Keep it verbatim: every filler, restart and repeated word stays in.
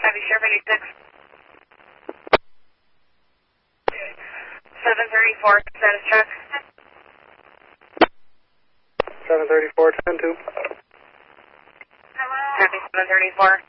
Copy, Sheriff eighty-six. seven thirty-four, status check. seven thirty-four, ten two. Copy, seven thirty-four.